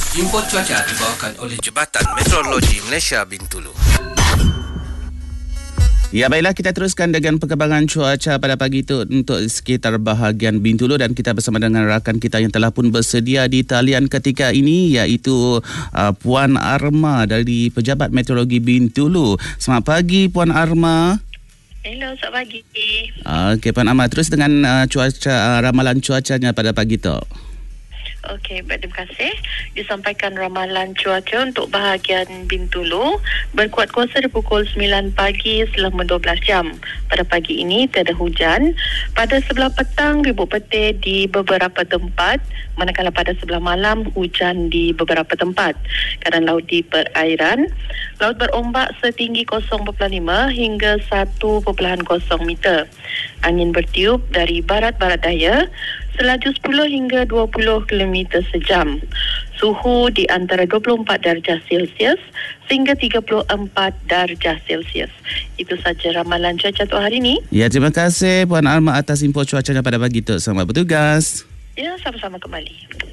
Info cuaca dibawakan oleh Jabatan Meteorologi Malaysia Bintulu. Ya, baiklah, kita teruskan dengan perkembangan cuaca pada pagi itu untuk sekitar bahagian Bintulu, dan kita bersama dengan rakan kita yang telah pun bersedia di talian ketika ini, iaitu Puan Arma dari Pejabat Meteorologi Bintulu. Selamat pagi Puan Arma. Hello, selamat pagi. Okey Puan Arma, terus dengan ramalan cuacanya pada pagi itu. Okey, terima kasih. Disampaikan ramalan cuaca untuk bahagian Bintulu berkuat kuasa di pukul 9 pagi selama 12 jam. Pada pagi ini tiada hujan. Pada sebelah petang ribut petir di beberapa tempat, manakala pada sebelah malam hujan di beberapa tempat. Keadaan laut di perairan, laut berombak setinggi 0.5 hingga 1.0 meter. Angin bertiup dari barat-barat daya, selaju 10 hingga 20 km sejam. Suhu di antara 24 darjah Celsius sehingga 34 darjah Celsius. Itu saja ramalan cuaca untuk hari ini. Ya, terima kasih Puan Arma atas info cuacanya pada pagi itu. Selamat bertugas. Ya, sama-sama kembali.